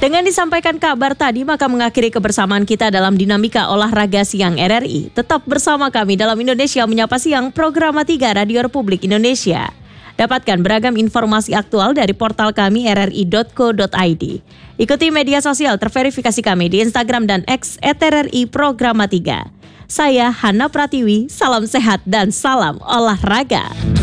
Dengan disampaikan kabar tadi, maka mengakhiri kebersamaan kita dalam Dinamika Olahraga Siang RRI. Tetap bersama kami dalam Indonesia Menyapa Siang, program 3 Radio Republik Indonesia. Dapatkan beragam informasi aktual dari portal kami rri.co.id. Ikuti media sosial terverifikasi kami di Instagram dan X @RRI Programa 3. Saya Hana Pratiwi, salam sehat dan salam olahraga.